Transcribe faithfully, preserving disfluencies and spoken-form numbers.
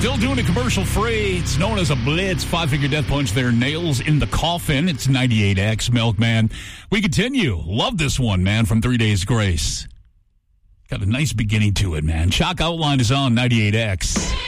Still doing a commercial free. It's known as a blitz. Five-finger death punch there. Nails in the coffin. It's ninety-eight X, Milkman. We continue. Love this one, man, from Three Days Grace. Got a nice beginning to it, man. Chalk Outline is on ninety-eight X.